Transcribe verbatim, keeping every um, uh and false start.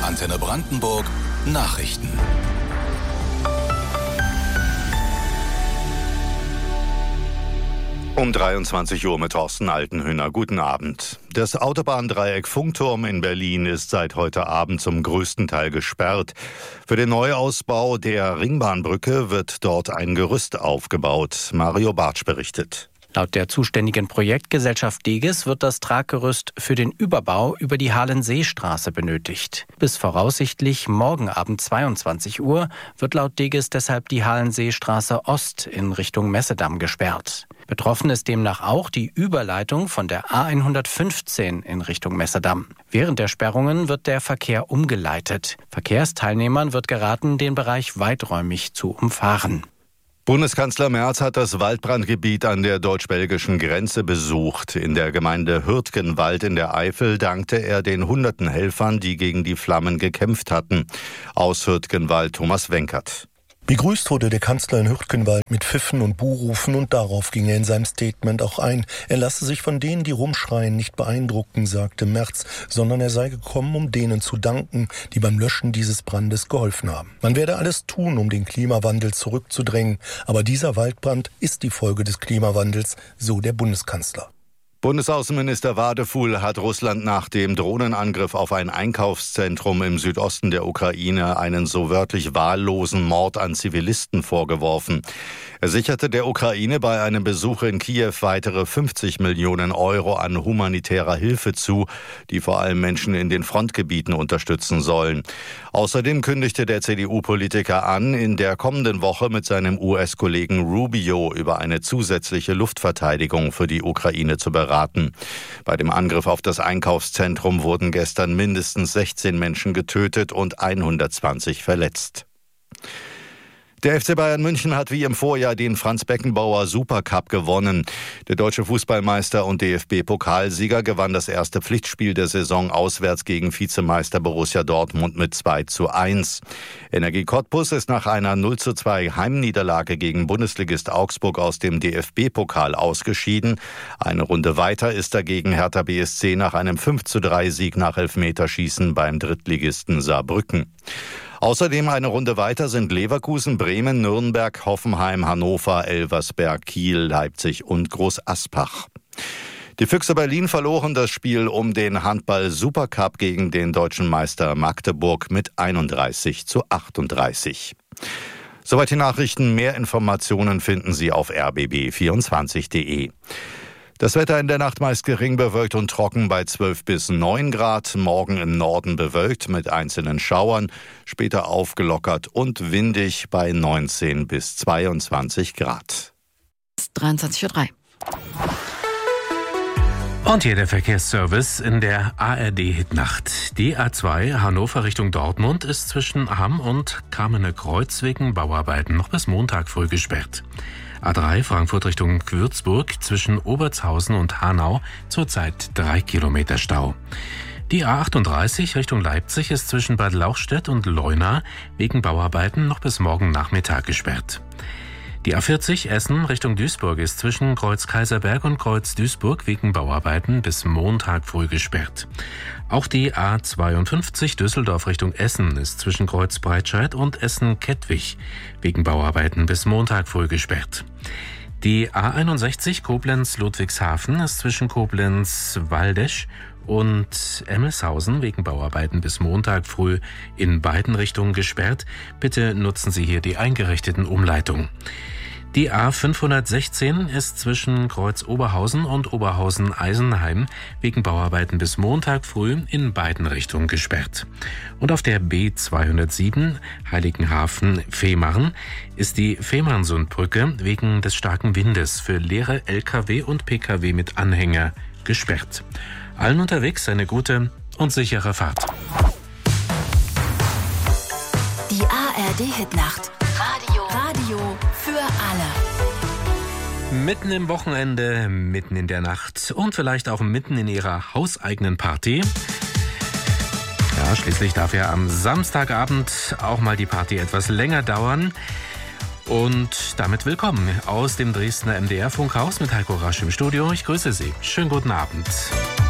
Antenne Brandenburg Nachrichten. Um dreiundzwanzig Uhr mit Thorsten Altenhöhner. Guten Abend. Das Autobahndreieck Funkturm in Berlin ist seit heute Abend zum größten Teil gesperrt. Für den Neuausbau der Ringbahnbrücke wird dort ein Gerüst aufgebaut. Mario Bartsch berichtet. Laut der zuständigen Projektgesellschaft Deges wird das Traggerüst für den Überbau über die Halenseestraße benötigt. Bis voraussichtlich morgen Abend zweiundzwanzig Uhr wird laut Deges deshalb die Halenseestraße Ost in Richtung Messedamm gesperrt. Betroffen ist demnach auch die Überleitung von der A hundertfünfzehn in Richtung Messedamm. Während der Sperrungen wird der Verkehr umgeleitet. Verkehrsteilnehmern wird geraten, den Bereich weiträumig zu umfahren. Bundeskanzler Merz hat das Waldbrandgebiet an der deutsch-belgischen Grenze besucht. In der Gemeinde Hürtgenwald in der Eifel dankte er den hunderten Helfern, die gegen die Flammen gekämpft hatten. Aus Hürtgenwald Thomas Wenkert. Begrüßt wurde der Kanzler in Hürtgenwald mit Pfiffen und Buhrufen und darauf ging er in seinem Statement auch ein. Er lasse sich von denen, die rumschreien, nicht beeindrucken, sagte Merz, sondern er sei gekommen, um denen zu danken, die beim Löschen dieses Brandes geholfen haben. Man werde alles tun, um den Klimawandel zurückzudrängen, aber dieser Waldbrand ist die Folge des Klimawandels, so der Bundeskanzler. Bundesaußenminister Wadefuhl hat Russland nach dem Drohnenangriff auf ein Einkaufszentrum im Südosten der Ukraine einen so wörtlich wahllosen Mord an Zivilisten vorgeworfen. Er sicherte der Ukraine bei einem Besuch in Kiew weitere fünfzig Millionen Euro an humanitärer Hilfe zu, die vor allem Menschen in den Frontgebieten unterstützen sollen. Außerdem kündigte der C D U-Politiker an, in der kommenden Woche mit seinem U S-Kollegen Rubio über eine zusätzliche Luftverteidigung für die Ukraine zu beraten. Bei dem Angriff auf das Einkaufszentrum wurden gestern mindestens sechzehn Menschen getötet und hundertzwanzig verletzt. Der F C Bayern München hat wie im Vorjahr den Franz-Beckenbauer Supercup gewonnen. Der deutsche Fußballmeister und D F B-Pokalsieger gewann das erste Pflichtspiel der Saison auswärts gegen Vizemeister Borussia Dortmund mit zwei zu eins. Energie Cottbus ist nach einer null zu zwei Heimniederlage gegen Bundesligist Augsburg aus dem D F B-Pokal ausgeschieden. Eine Runde weiter ist dagegen Hertha B S C nach einem fünf zu drei Sieg nach Elfmeterschießen beim Drittligisten Saarbrücken. Außerdem eine Runde weiter sind Leverkusen, Bremen, Nürnberg, Hoffenheim, Hannover, Elversberg, Kiel, Leipzig und Groß Aspach. Die Füchse Berlin verloren das Spiel um den Handball-Supercup gegen den deutschen Meister Magdeburg mit einunddreißig zu achtunddreißig. Soweit die Nachrichten. Mehr Informationen finden Sie auf r b b vierundzwanzig punkt de. Das Wetter in der Nacht meist gering bewölkt und trocken bei zwölf bis neun Grad. Morgen im Norden bewölkt mit einzelnen Schauern, später aufgelockert und windig bei neunzehn bis zweiundzwanzig Grad. dreiundzwanzig Uhr drei. Und hier der Verkehrsservice in der A R D-Hitnacht. Die A zwei Hannover Richtung Dortmund ist zwischen Hamm und Kamener-Kreuz wegen Bauarbeiten noch bis Montag früh gesperrt. A drei Frankfurt Richtung Würzburg zwischen Obertshausen und Hanau zurzeit drei Kilometer Stau. Die A achtunddreißig Richtung Leipzig ist zwischen Bad Lauchstädt und Leuna wegen Bauarbeiten noch bis morgen Nachmittag gesperrt. Die A vierzig Essen Richtung Duisburg ist zwischen Kreuz Kaiserberg und Kreuz Duisburg wegen Bauarbeiten bis Montag früh gesperrt. Auch die A zweiundfünfzig Düsseldorf Richtung Essen ist zwischen Kreuz Breitscheid und Essen-Kettwig wegen Bauarbeiten bis Montag früh gesperrt. Die A einundsechzig Koblenz-Ludwigshafen ist zwischen Koblenz-Waldesch und Emmelshausen wegen Bauarbeiten bis Montag früh in beiden Richtungen gesperrt. Bitte nutzen Sie hier die eingerichteten Umleitungen. Die A fünfhundertsechzehn ist zwischen Kreuz Oberhausen und Oberhausen-Eisenheim wegen Bauarbeiten bis Montag früh in beiden Richtungen gesperrt. Und auf der B zweihundertsieben Heiligenhafen-Fehmarn ist die Fehmarnsundbrücke wegen des starken Windes für leere L K W und P K W mit Anhänger gesperrt. Allen unterwegs eine gute und sichere Fahrt. Die A R D-Hitnacht. Radio. Radio für alle. Mitten im Wochenende, mitten in der Nacht und vielleicht auch mitten in Ihrer hauseigenen Party. Ja, schließlich darf ja am Samstagabend auch mal die Party etwas länger dauern. Und damit willkommen aus dem Dresdner M D R-Funkhaus mit Heiko Rasch im Studio. Ich grüße Sie. Schönen guten Abend.